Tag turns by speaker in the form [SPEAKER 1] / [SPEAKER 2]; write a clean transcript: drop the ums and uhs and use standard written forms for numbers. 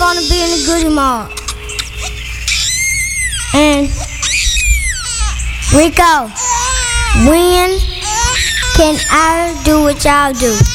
[SPEAKER 1] gonna be in the goodie mall. And Rico, when can I do what y'all do?